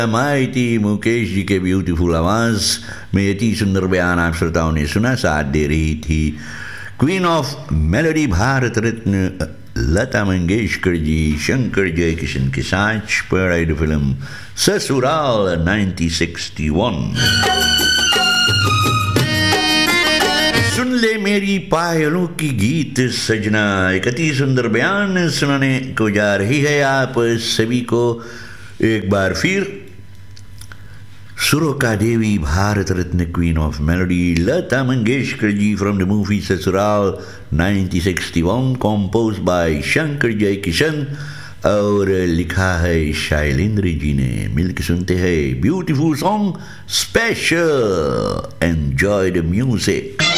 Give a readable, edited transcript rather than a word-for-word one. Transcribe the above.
माइती मुकेश जी के ब्यूटीफुल आवाज में इतनी सुंदर बयान आप श्रोताओं ने सुना। साथ दे रही थी queen of melody Bharat Ratna Lata Mangeshkar ji Shankar Jaikishan के साथ पढ़ाई फिल्म ससुराल 1961। सुन ले मेरी पायलों की गीत सजना, एक अति सुंदर बयान सुनाने को जा रही है आप सभी को एक बार फिर। सुरोका देवी Bharat Ratna queen of melody Lata Mangeshkar ji from the movie ससुराल 1961, कंपोज बाय शंकर जयकिशन और लिखा है शैलेंद्र जी ने। मिलकर सुनते हैं beautiful song special. Enjoy the music.